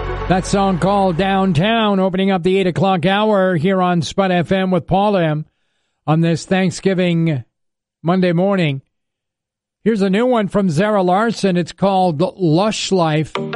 That song called Downtown, opening up the 8 o'clock hour here on Spud FM with Paul M. on this Thanksgiving Monday morning. Here's a new one from Zara Larsson. It's called Lush Life.